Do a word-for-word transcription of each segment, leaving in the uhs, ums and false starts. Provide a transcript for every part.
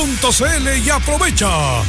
punto c l y aprovecha.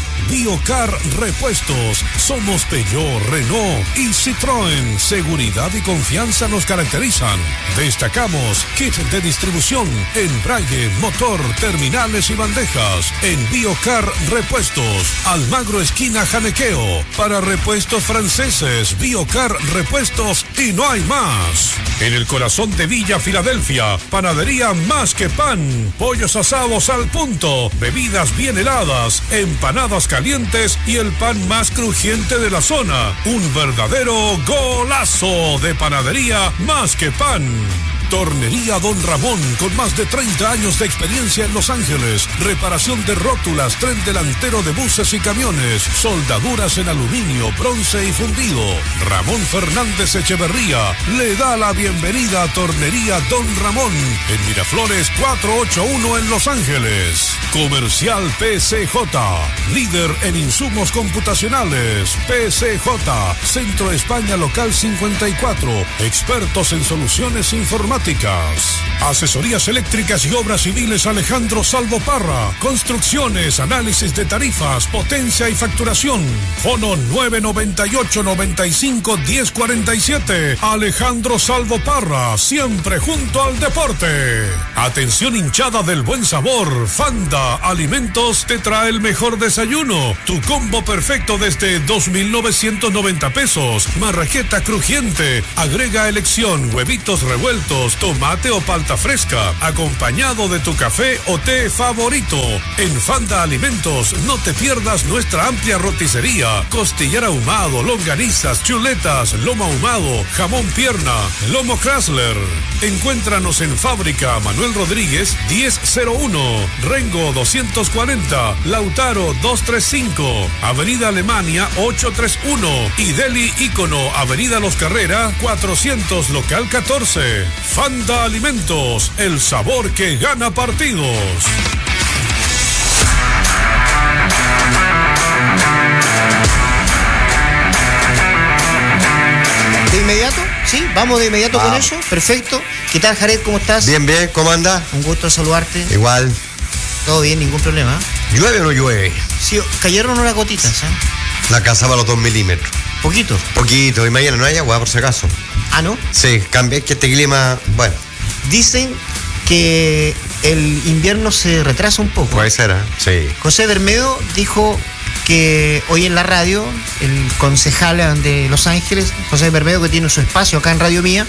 Biocar Repuestos. Somos Peugeot, Renault y Citroën. Seguridad y confianza nos caracterizan. Destacamos kit de distribución en braille, motor, terminales y bandejas. En Biocar Repuestos. Almagro esquina Janequeo. Para repuestos franceses, Biocar Repuestos y no hay más. En el corazón de Villa Filadelfia, panadería Más que Pan. Pollos asados al punto, bebidas bien heladas, empanadas calientes y el pan más crujiente de la zona. Un verdadero golazo de panadería Más que Pan. Tornería Don Ramón, con más de treinta años de experiencia en Los Ángeles. Reparación de rótulas, tren delantero de buses y camiones. Soldaduras en aluminio, bronce y fundido. Ramón Fernández Echeverría le da la bienvenida a Tornería Don Ramón en Miraflores cuatrocientos ochenta y uno en Los Ángeles. Comercial P C J, líder en insumos computacionales. P C J, Centro España Local cincuenta y cuatro. Expertos en soluciones informáticas. Asesorías eléctricas y obras civiles Alejandro Salvo Parra. Construcciones, análisis de tarifas, potencia y facturación. Fono nueve noventa y ocho, noventa y cinco, diez cuarenta y siete. Alejandro Salvo Parra, siempre junto al deporte. Atención hinchada del buen sabor. Fanda Alimentos te trae el mejor desayuno. Tu combo perfecto desde dos mil novecientos noventa pesos. Marraqueta crujiente. Agrega elección, huevitos revueltos, tomate o palta fresca, acompañado de tu café o té favorito. En Fanda Alimentos no te pierdas nuestra amplia roticería, costillar ahumado, longanizas, chuletas, lomo ahumado, jamón pierna, lomo Chrysler. Encuéntranos en Fábrica Manuel Rodríguez diez cero uno, Rengo doscientos cuarenta, Lautaro doscientos treinta y cinco, Avenida Alemania ochocientos treinta y uno y Deli Ícono, Avenida Los Carrera cuatrocientos, local catorce. Fanda Alimentos, el sabor que gana partidos. ¿De inmediato? Sí, vamos de inmediato ah. con eso. Perfecto. ¿Qué tal, Jared? ¿Cómo estás? Bien, bien. ¿Cómo andas? Un gusto saludarte. Igual. Todo bien, ningún problema. ¿Llueve o no llueve? Sí, cayeron unas gotitas, ¿eh? La casa va a los dos milímetros. ¿Poquito? Poquito. Y mañana no hay agua, por si acaso. ¿Ah, no? Sí, cambia, que este clima, bueno. Dicen que el invierno se retrasa un poco. Puede ser, ¿eh? Sí. José Bermedo dijo que hoy en la radio, el concejal de Los Ángeles, José Bermedo, que tiene su espacio acá en Radio Mía,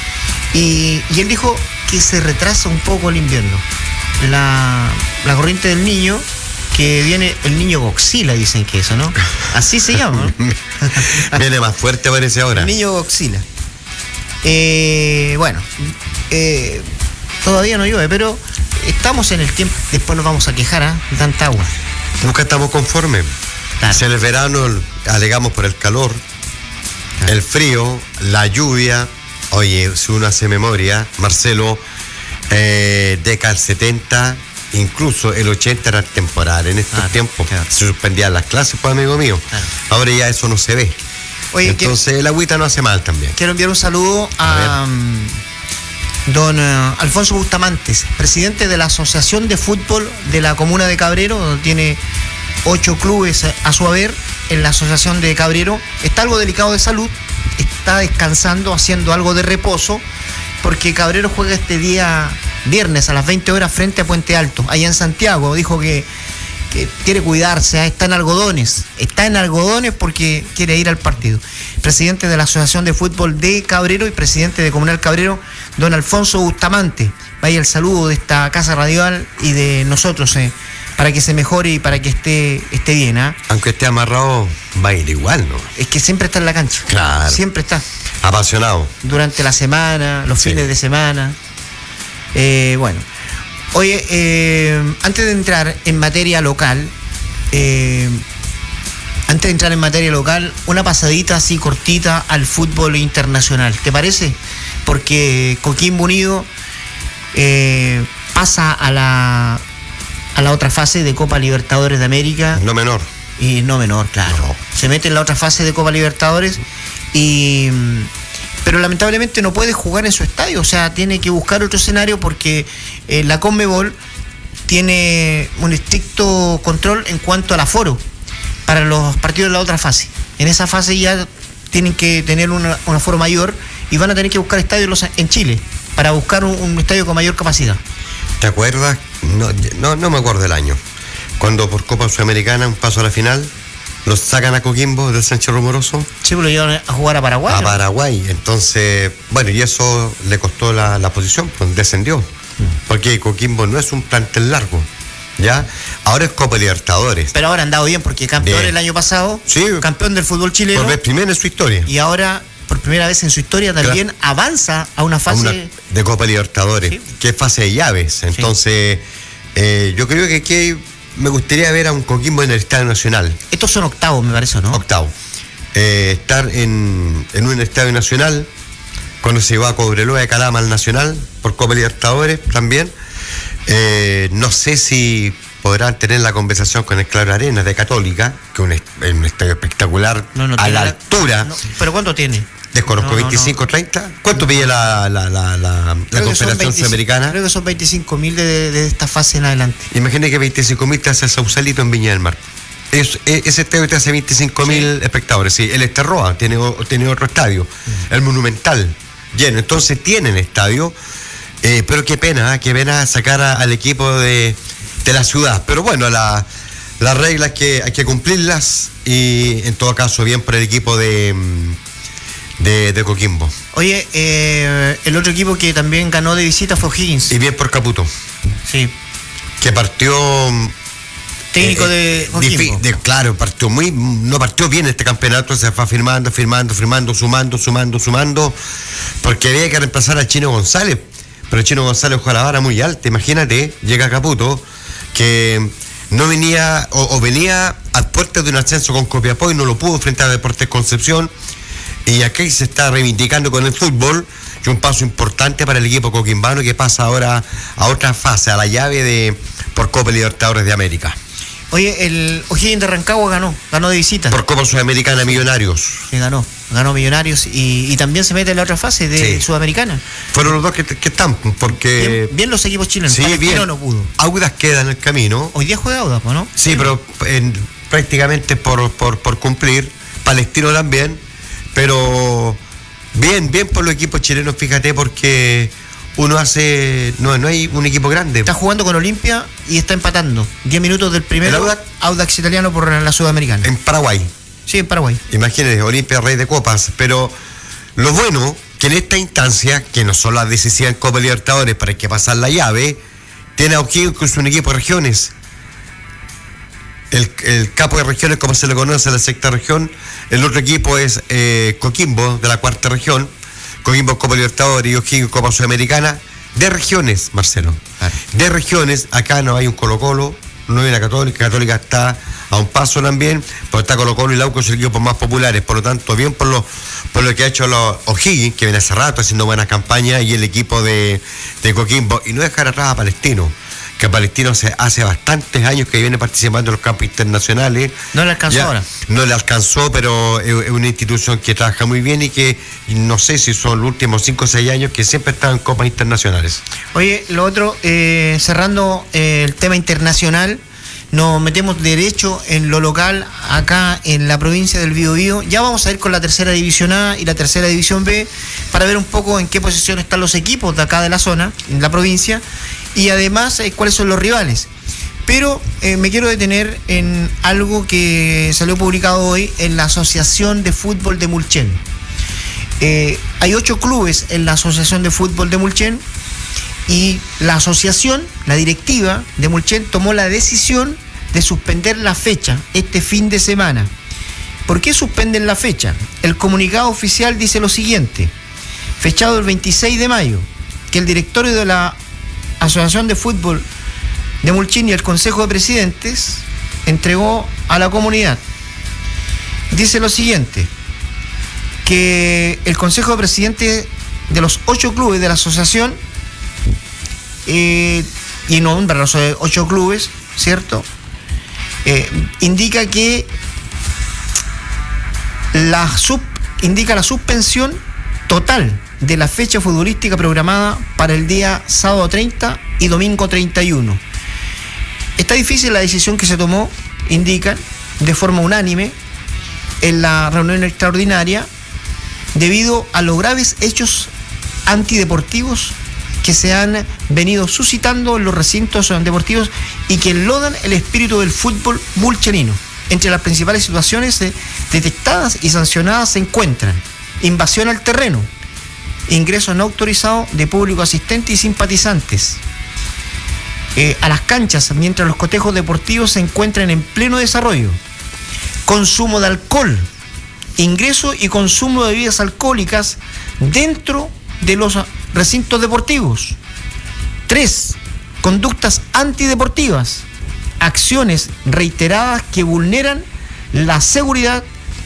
y, y él dijo que se retrasa un poco el invierno. La, la corriente del niño, que viene, el niño Godzilla, dicen que eso, ¿no? Así se llama, ¿no? Viene más fuerte, parece ahora. El niño Godzilla. Eh, bueno, eh, todavía no llueve, pero estamos en el tiempo. Después nos vamos a quejar, ¿eh? De tanta agua. Nunca estamos conformes. Claro. Si en el verano alegamos por el calor, claro, el frío, la lluvia. Oye, si uno hace memoria, Marcelo, eh, década del setenta, incluso el ochenta era temporal. En estos claro, tiempos claro, se suspendían las clases, pues, amigo mío. Claro. Ahora ya eso no se ve. Oye, entonces quiero, el agüita no hace mal también. Quiero enviar un saludo a, a um, don uh, Alfonso Bustamantes, presidente de la Asociación de Fútbol de la Comuna de Cabrero, donde tiene ocho clubes a su haber en la Asociación de Cabrero. Está algo delicado de salud, está descansando, haciendo algo de reposo, porque Cabrero juega este día viernes a las veinte horas frente a Puente Alto, allá en Santiago. Dijo que que quiere cuidarse, ¿eh? está en algodones, está en algodones porque quiere ir al partido. Presidente de la Asociación de Fútbol de Cabrero y presidente de Comunal Cabrero, don Alfonso Bustamante. Vaya el saludo de esta casa radial y de nosotros, eh, para que se mejore y para que esté, esté bien. ¿eh? Aunque esté amarrado, va a ir igual, ¿no? Es que siempre está en la cancha. Claro. Siempre está. Apasionado. Durante la semana, los sí. fines de semana. Eh, bueno. Oye, eh, antes de entrar en materia local, eh, antes de entrar en materia local, una pasadita así cortita al fútbol internacional, ¿te parece? Porque Coquimbo Unido eh, pasa a la a la otra fase de Copa Libertadores de América. No menor. Y no menor, claro. No. Se mete en la otra fase de Copa Libertadores y... pero lamentablemente no puede jugar en su estadio, o sea, tiene que buscar otro escenario porque eh, la Conmebol tiene un estricto control en cuanto al aforo para los partidos de la otra fase. En esa fase ya tienen que tener una, un aforo mayor y van a tener que buscar estadios en Chile para buscar un, un estadio con mayor capacidad. ¿Te acuerdas? No, no, no me acuerdo el año. Cuando por Copa Sudamericana, un paso a la final, los sacan a Coquimbo del Sánchez Rumoroso. Sí, pero lo llevan a jugar a Paraguay. A ¿no? Paraguay. Entonces, bueno, y eso le costó la, la posición, pues descendió. Porque Coquimbo no es un plantel largo, ¿ya? Ahora es Copa Libertadores. Pero ahora han dado bien, porque campeón bien. El año pasado, sí, campeón del fútbol chileno. Por vez primera en su historia. Y ahora, por primera vez en su historia, también claro. avanza a una fase... A una de Copa Libertadores, sí. que es fase de llaves. Entonces, sí. eh, yo creo que aquí me gustaría ver a un Coquimbo en el Estadio Nacional. Estos son octavos, me parece, ¿no? Octavos. Eh, estar en, en un Estadio Nacional, cuando se va a Cobreloa de Calama al Nacional, por Copa Libertadores también. Eh, no sé si podrán tener la conversación con el Claro Arenas de Católica, que es un, un estadio espectacular, no, no a la la, altura. No, ¿pero cuánto tiene? Desconozco, no, no, veinticinco, treinta. ¿Cuánto pide la, la, la, la, la Confederación Sudamericana? Creo que son veinticinco mil de, de esta fase en adelante. Imagínate que veinticinco mil te hace el Sausalito en Viña del Mar. Es, es, ese estadio te hace veinticinco mil sí. espectadores. Sí, el Esterroa tiene, tiene otro estadio, mm. el Monumental, lleno. Entonces tienen estadio, eh, pero qué pena, ¿eh? qué pena sacar a, al equipo de, de la ciudad. Pero bueno, la, las reglas que hay que cumplirlas y en todo caso bien por el equipo de... De, de Coquimbo. Oye, eh, el otro equipo que también ganó de visita fue O'Higgins. Y bien por Caputo. Sí. Que partió... Técnico eh, de Coquimbo. De, claro, partió muy... No partió bien este campeonato, se fue firmando, firmando, firmando, sumando, sumando, sumando, porque había que reemplazar a Chino González. Pero el Chino González jugó a la vara muy alta. Imagínate, llega a Caputo, que no venía, o, o venía a puertas de un ascenso con Copiapó y no lo pudo frente a Deportes Concepción. Y aquí se está reivindicando con el fútbol, y un paso importante para el equipo coquimbano que pasa ahora a otra fase, a la llave de por Copa Libertadores de América. Oye, el O'Higgins de Rancagua ganó, ganó de visita. Por Copa Sudamericana Millonarios. Sí, ganó, ganó Millonarios y, y también se mete en la otra fase de sí. Sudamericana. Fueron los dos que, que están, porque... Bien, bien los equipos chilenos, sí, bien. No pudo. Audax queda en el camino. Hoy día juega Audax, ¿no? Sí, sí. pero en, prácticamente por, por, por cumplir. Palestino también. Pero bien, bien por los equipos chilenos, fíjate, porque uno hace... No, no hay un equipo grande. Está jugando con Olimpia y está empatando. diez minutos del primero. Audax? Audax italiano por la Sudamericana. En Paraguay. Sí, en Paraguay. Imagínense, Olimpia rey de copas. Pero lo bueno, que en esta instancia, que no son las decisivas en Copa Libertadores, para que pasar la llave, tiene a O'Higgins con un equipo de regiones. El, el capo de regiones, como se le conoce, la sexta región. El otro equipo es eh, Coquimbo, de la cuarta región. Coquimbo Copa Libertadores y O'Higgins Copa Sudamericana. De regiones, Marcelo. Claro. De regiones, acá no hay un Colo-Colo, no hay una Católica. Católica está a un paso también, pero está Colo-Colo y Lauco son los equipos más populares. Por lo tanto, bien por lo, por lo que ha hecho los O'Higgins, que viene hace rato haciendo buenas campañas, y el equipo de, de Coquimbo. Y no dejar atrás a Palestino, que Palestino hace, hace bastantes años que viene participando en los campos internacionales. No le alcanzó ya, ahora. No le alcanzó, pero es, es una institución que trabaja muy bien y que no sé si son los últimos cinco o seis años que siempre está en copas internacionales. Oye, lo otro, eh, cerrando eh, el tema internacional, nos metemos derecho en lo local acá en la provincia del Biobío. Ya vamos a ir con la tercera división A y la tercera división B para ver un poco en qué posición están los equipos de acá de la zona, en la provincia, y además eh, cuáles son los rivales. Pero eh, me quiero detener en algo que salió publicado hoy en la Asociación de Fútbol de Mulchen. Eh, hay ocho clubes en la Asociación de Fútbol de Mulchen y la asociación, la directiva de Mulchen, tomó la decisión de suspender la fecha este fin de semana. ¿Por qué suspenden la fecha? El comunicado oficial dice lo siguiente: fechado el veintiséis de mayo, que el directorio de la Asociación de Fútbol de Mulchen y el Consejo de Presidentes entregó a la comunidad. Dice lo siguiente: que el Consejo de Presidentes de los ocho clubes de la asociación, eh, y nombra los ocho clubes, ¿cierto? Eh, indica que la sub, indica la suspensión total de la fecha futbolística programada para el día sábado treinta y domingo treinta y uno. Está difícil la decisión que se tomó, indican, de forma unánime en la reunión extraordinaria, debido a los graves hechos antideportivos que se han venido suscitando en los recintos deportivos y que enlodan el espíritu del fútbol mulchenino. Entre las principales situaciones eh, detectadas y sancionadas se encuentran invasión al terreno, ingreso no autorizado de público asistente y simpatizantes eh, a las canchas mientras los cotejos deportivos se encuentran en pleno desarrollo, consumo de alcohol, ingreso y consumo de bebidas alcohólicas dentro de los recintos deportivos. Tres, conductas antideportivas, acciones reiteradas que vulneran la seguridad,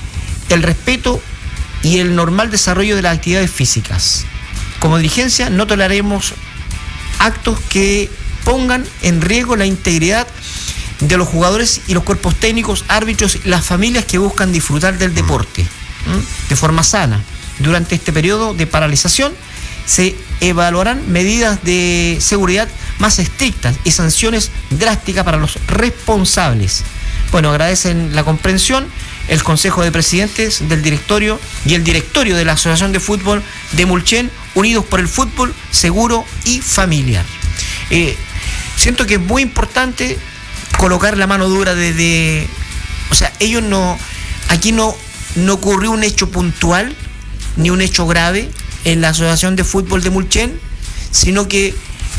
el respeto y el normal desarrollo de las actividades físicas. Como dirigencia no toleraremos actos que pongan en riesgo la integridad de los jugadores y los cuerpos técnicos, árbitros y las familias que buscan disfrutar del deporte ¿eh? de forma sana. Durante este periodo de paralización se evaluarán medidas de seguridad más estrictas y sanciones drásticas para los responsables. Bueno, agradecen la comprensión el Consejo de Presidentes del Directorio y el Directorio de la Asociación de Fútbol de Mulchen, unidos por el fútbol seguro y familiar. Eh, siento que es muy importante colocar la mano dura desde... O sea, ellos no... Aquí no, no ocurrió un hecho puntual, ni un hecho grave en la Asociación de Fútbol de Mulchen, sino que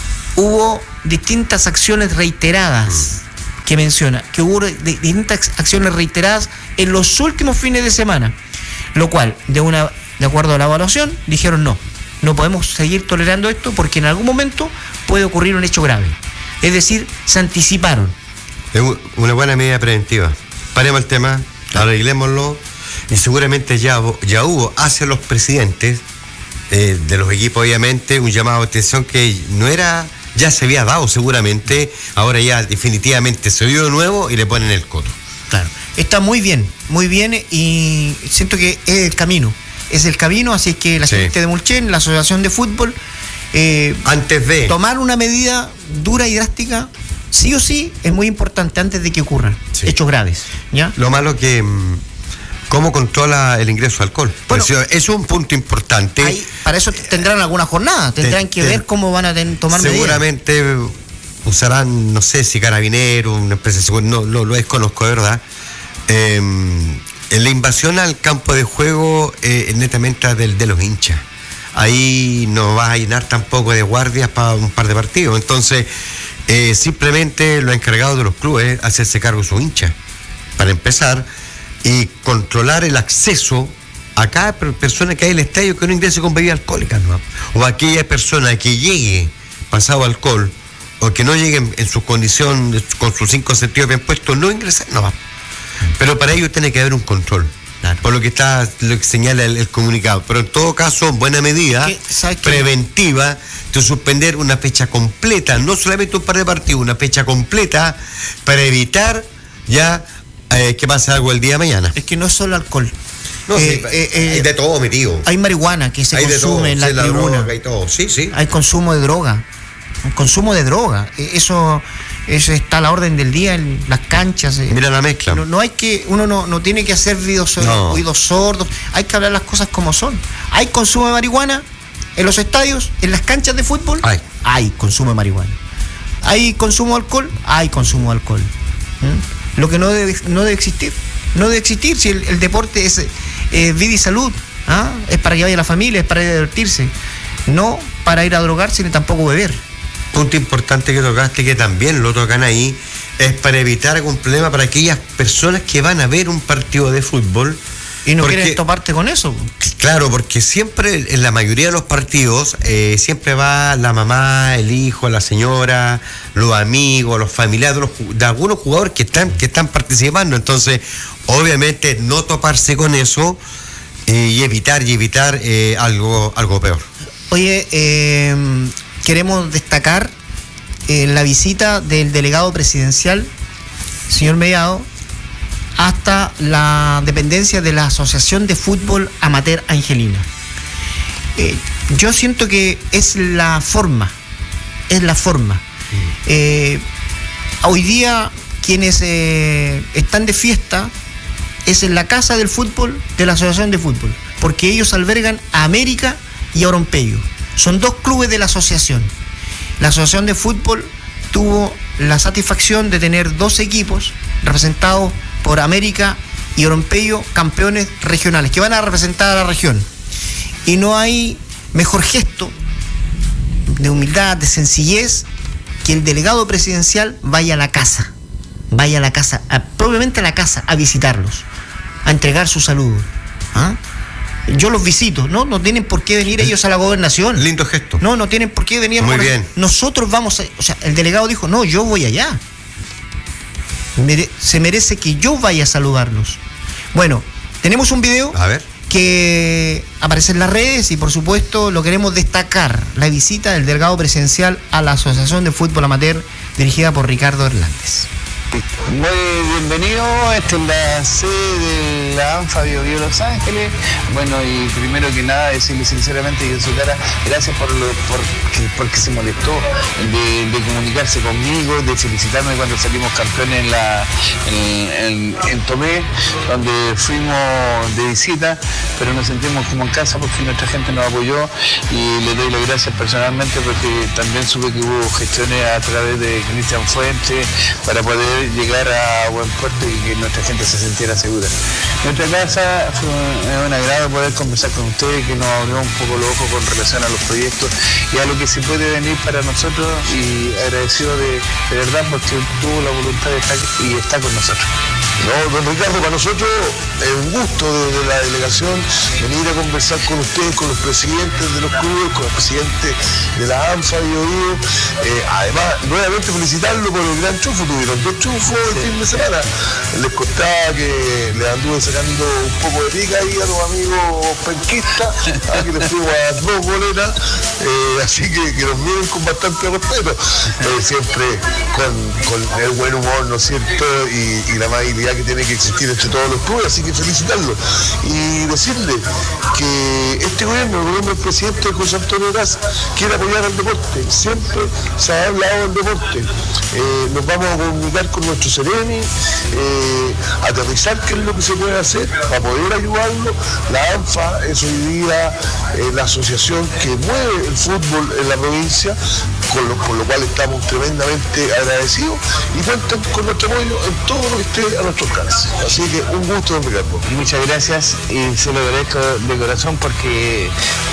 hubo distintas acciones reiteradas que menciona, que hubo distintas acciones reiteradas en los últimos fines de semana, lo cual, de una de acuerdo a la evaluación, dijeron no, no podemos seguir tolerando esto porque en algún momento puede ocurrir un hecho grave. Es decir, se anticiparon. Es una buena medida preventiva. Paremos el tema, arreglémoslo, y seguramente ya, ya hubo hacia los presidentes eh, de los equipos, obviamente, un llamado de atención que no era, ya se había dado seguramente, ahora ya definitivamente se dio de nuevo y le ponen el coto. Claro, está muy bien, muy bien, y siento que es el camino, es el camino, así es que la Sí. gente de Mulchen, la Asociación de Fútbol, eh, Antes de... tomar una medida dura y drástica, sí o sí, es muy importante antes de que ocurran Sí. hechos graves, ¿ya? Lo malo que... mm, ¿Cómo controla el ingreso de alcohol? Bueno, Pues, es un punto importante. Ahí, para eso tendrán alguna jornada, tendrán que te- ver cómo van a ten- tomar medidas. Seguramente usarán, no sé si carabineros, una especie de seguro, no lo, lo desconozco, de verdad. Eh, en la invasión al campo de juego eh, es netamente del, de los hinchas. Ahí no vas a llenar tampoco de guardias para un par de partidos. Entonces, eh, simplemente lo encargado de los clubes es hacerse cargo de sus hinchas, para empezar, y controlar el acceso a cada per- persona que hay en el estadio que no ingrese con bebidas alcohólicas, ¿no? O aquella persona que llegue pasado alcohol, o que no llegue en, en su condición, con sus cinco sentidos bien puestos, no ingresar, no va. Pero para ello tiene que haber un control, Claro. por lo que está, lo que señala el, el comunicado. Pero en todo caso, buena medida ¿Qué? ¿Sabes qué? preventiva de suspender una fecha completa, no solamente un par de partidos, una fecha completa para evitar ya eh, que pase algo el día de mañana. Es que no es solo alcohol. No, Eh, sí, eh, eh, hay de todo metido. Hay marihuana que se Hay de todo, consume en la sí, la tribuna. droga y todo, sí, sí. Hay consumo de droga. Un consumo de droga. Eh, Eso, eso está a la orden del día en las canchas. eh. Mira la mezcla. No, no hay que, uno no, no tiene que hacer oídos, No. oídos sordos. Hay que hablar las cosas como son. Hay consumo de marihuana en los estadios, en las canchas de fútbol. Hay. Hay consumo de marihuana. Hay consumo de alcohol. Hay consumo de alcohol. ¿Mm? Lo que no debe, no debe existir. No debe existir si el, el deporte es eh, vida y salud. ¿Ah? Es para que vaya la familia, es para ir a divertirse. No para ir a drogarse ni tampoco beber. Punto importante que tocaste, que también lo tocan ahí, es para evitar algún problema para aquellas personas que van a ver un partido de fútbol. Y no Porque- quieren toparte con eso. Claro, porque siempre, en la mayoría de los partidos, eh, siempre va la mamá, el hijo, la señora, los amigos, los familiares de, los ju- de algunos jugadores que están, que están participando. Entonces, obviamente, no toparse con eso eh, y evitar y evitar eh, algo, algo peor. Oye, eh, queremos destacar eh, la visita del delegado presidencial, señor Mellado, hasta la dependencia de la Asociación de Fútbol Amateur Angelina. Eh, yo siento que es la forma, es la forma. Eh, hoy día quienes eh, están de fiesta es en la casa del fútbol de la Asociación de Fútbol, porque ellos albergan a América y a Orompeyo. Son dos clubes de la asociación. La Asociación de Fútbol tuvo la satisfacción de tener dos equipos representados por América y Orompeyo, campeones regionales, que van a representar a la región. Y no hay mejor gesto de humildad, de sencillez, que el delegado presidencial vaya a la casa, vaya a la casa, a, probablemente a la casa, a visitarlos, a entregar su saludo. ¿Ah? Yo los visito, ¿no? No tienen por qué venir ellos a la gobernación. Lindo gesto. No, no tienen por qué venir. Muy bien. Nosotros vamos a... O sea, el delegado dijo, no, yo voy allá. Mere, se merece que yo vaya a saludarlos. Bueno, tenemos un video... A ver. Que aparece en las redes y por supuesto lo queremos destacar, la visita del delegado presidencial a la Asociación de Fútbol Amateur dirigida por Ricardo Hernández. Muy bienvenido, esta es la sede de la ANFA Bio Bio Los Ángeles. Bueno, y primero que nada decirle sinceramente y en su cara, gracias por lo por que, porque se molestó de, de comunicarse conmigo, de felicitarme cuando salimos campeones en la en, en, en Tomé, donde fuimos de visita, pero nos sentimos como en casa porque nuestra gente nos apoyó y le doy las gracias personalmente porque también supe que hubo gestiones a través de Cristian Fuentes para poder llegar a buen puerto y que nuestra gente se sintiera segura. Nuestra casa fue un agrado poder conversar con ustedes, que nos abrió un poco los ojos con relación a los proyectos y a lo que se puede venir para nosotros, y agradecido de, de verdad porque tuvo la voluntad de estar y está con nosotros. No, don Ricardo, para nosotros es un gusto desde la delegación venir a conversar con ustedes, con los presidentes de los clubes, con el presidente de la ANFA Bio Bio. Eh, además, nuevamente felicitarlo por el gran triunfo. Tuvieron dos triunfos el fin de semana. Les contaba que le anduve sacando un poco de pica ahí a los amigos penquistas, a que les fuimos a dos boleras, eh, así que, que nos miren con bastante respeto, eh, siempre con, con el buen humor, ¿no es cierto? Y, y la amabilidad que tiene que existir entre todos los clubes, así que felicitarlo y decirle que este gobierno, el gobierno del presidente José Antonio Eraz, quiere apoyar al deporte, siempre se ha hablado del deporte. Eh, nos vamos a comunicar con nuestro Seremi, eh, aterrizar qué es lo que se puede hacer para poder ayudarlo. La ANFA es hoy día eh, la asociación que mueve el fútbol en la provincia, con lo, con lo cual estamos tremendamente agradecidos y cuentan con nuestro apoyo en todo lo que esté a nuestro alcance. Así que un gusto, don Ricardo. Muchas gracias y se lo agradezco de corazón porque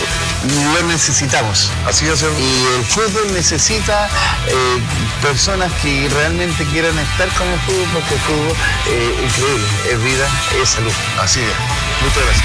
lo necesitamos. Así es. Y el fútbol necesita eh, personas que realmente quieran estar con el fútbol, porque el fútbol es eh, increíble, es vida, es salud. Así es. Muchas gracias.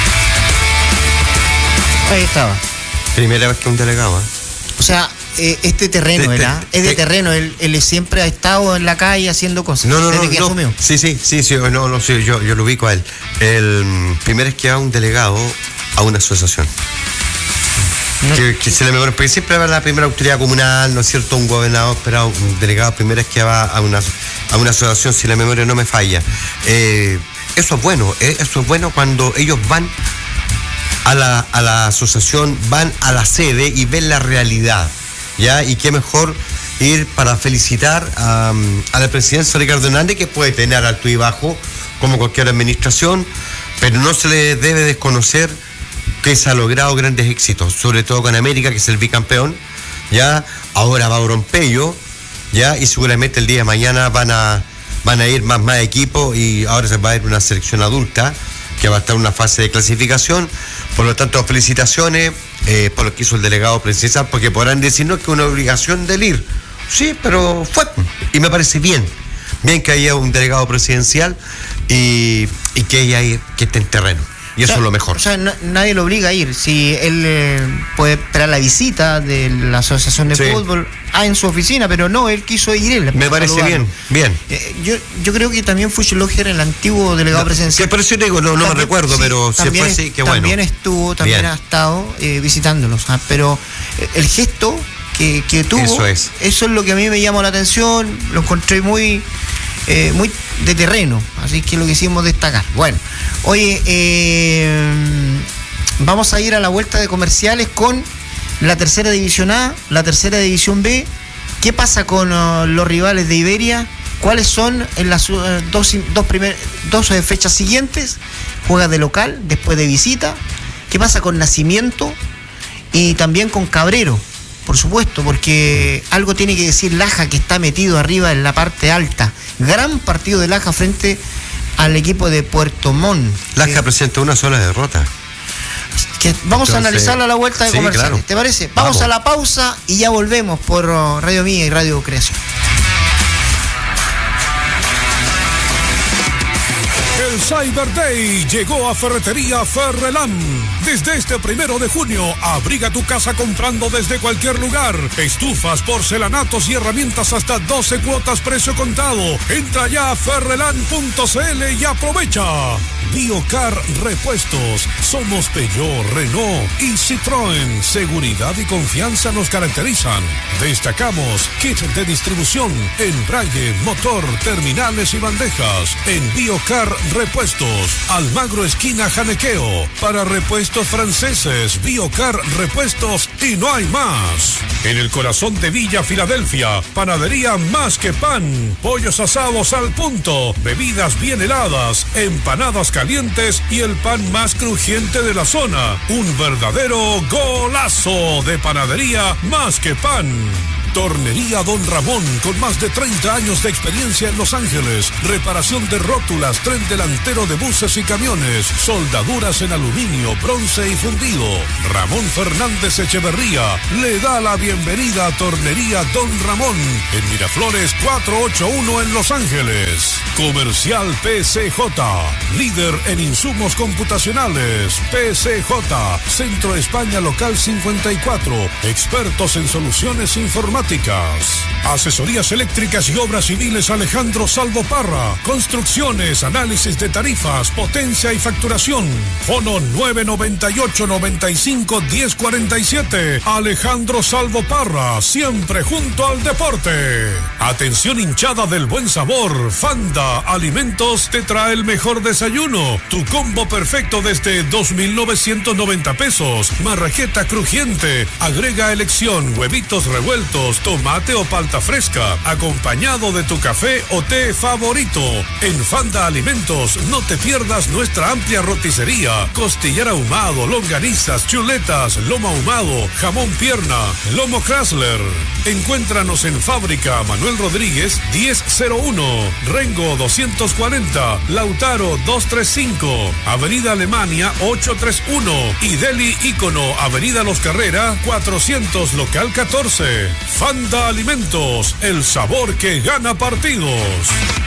Ahí estaba. Primera vez que un delegado, ¿eh? O sea, eh, este terreno, ¿verdad? Es de terreno, él, él siempre ha estado en la calle haciendo cosas. No, no, desde no, que no. asumió. Sí, sí, sí, sí, no, no, sí, yo, yo lo ubico a él. El primero es que va un delegado a una asociación. No, que, que se le mejora, porque siempre va la primera autoridad comunal, ¿no es cierto? Un gobernador, pero un delegado primero es que va a una, a una asociación, si la memoria no me falla. Eh, eso es bueno, eh, eso es bueno cuando ellos van a la, a la asociación, van a la sede y ven la realidad, ¿ya? Y qué mejor ir para felicitar a, a la presidencia Ricardo Hernández, que puede tener alto y bajo, como cualquier administración, pero no se le debe desconocer que se ha logrado grandes éxitos, sobre todo con América, que es el bicampeón, ya, ahora va a Orompeyo, ya, y seguramente el día de mañana van a, van a ir más, más equipos, y ahora se va a ir una selección adulta, que va a estar en una fase de clasificación. Por lo tanto, felicitaciones eh, por lo que hizo el delegado presidencial, porque podrán decirnos que es una obligación del ir. Sí, pero fue, y me parece bien, bien que haya un delegado presidencial y, y que ella que esté en terreno. Y eso o sea, es lo mejor. O sea, no, nadie lo obliga a ir. Si él eh, puede esperar la visita de la Asociación de sí. Fútbol a en su oficina, pero no, él quiso ir. Él Me parece saludarlo. bien, bien. Eh, yo, yo creo que también fue Schloger, el antiguo delegado no, presidencial. Que por eso digo, no, no también, me recuerdo, sí, pero si fue así, qué bueno. También estuvo, también bien. ha estado eh, visitándolos. ¿Ah? Pero eh, el gesto que, que tuvo, eso es. eso es lo que a mí me llamó la atención, lo encontré muy... Eh, muy de terreno, así que lo quisimos destacar. Bueno, oye, eh, vamos a ir a la vuelta de comerciales con la tercera división A, la tercera división B, ¿Qué pasa con uh, los rivales de Iberia? ¿Cuáles son en las uh, dos, dos, primer, dos uh, fechas siguientes? Juega de local, después de visita. ¿Qué pasa con Nacimiento? Y también con Cabrero, por supuesto, porque algo tiene que decir Laja, que está metido arriba en la parte alta. Gran partido de Laja frente al equipo de Puerto Montt. Laja eh, presenta una sola derrota. Que vamos Entonces, a analizarla a la vuelta de sí, comerciales. Claro. ¿Te parece? Vamos, vamos a la pausa y ya volvemos por Radio Mía y Radio Creación. El Cyber Day llegó a Ferretería Ferrelán. Desde este primero de junio, abriga tu casa comprando desde cualquier lugar. Estufas, porcelanatos y herramientas hasta doce cuotas precio contado. Entra ya a ferrelán punto c l y aprovecha. Biocar Repuestos. Somos Peugeot, Renault y Citroën. Seguridad y confianza nos caracterizan. Destacamos kit de distribución, embrague, motor, terminales y bandejas. En Biocar Repuestos, Almagro esquina Janequeo. Para repuestos franceses, Biocar Repuestos y no hay más. En el corazón de Villa Filadelfia, panadería Más que Pan. Pollos asados al punto, bebidas bien heladas, empanadas calientes y el pan más crujiente de la zona. Un verdadero golazo de panadería Más que Pan. Tornería Don Ramón, con más de treinta años de experiencia en Los Ángeles. Reparación de rótulas, tren delantero de buses y camiones. Soldaduras en aluminio, bronce y fundido. Ramón Fernández Echeverría le da la bienvenida a Tornería Don Ramón, en Miraflores cuatrocientos ochenta y uno en Los Ángeles. Comercial P C J, líder en insumos computacionales. P C J, Centro España Local cincuenta y cuatro. Expertos en soluciones informáticas. Asesorías eléctricas y obras civiles Alejandro Salvo Parra. Construcciones, análisis de tarifas, potencia y facturación. Fono nueve noventa y ocho, noventa y cinco, diez cuarenta y siete. Alejandro Salvo Parra, siempre junto al deporte. Atención hinchada del buen sabor. Fanda Alimentos te trae el mejor desayuno. Tu combo perfecto desde dos mil novecientos noventa pesos. Marraqueta crujiente. Agrega elección, huevitos revueltos, tomate o palta fresca, acompañado de tu café o té favorito. En Fanda Alimentos no te pierdas nuestra amplia roticería, costillar ahumado, longanizas, chuletas, lomo ahumado, jamón pierna, lomo Chrysler. Encuéntranos en Fábrica Manuel Rodríguez diez cero uno, Rengo doscientos cuarenta, Lautaro doscientos treinta y cinco, Avenida Alemania ochocientos treinta y uno y Deli Ícono, Avenida Los Carrera cuatrocientos, local catorce. Fanda Alimentos, el sabor que gana partidos.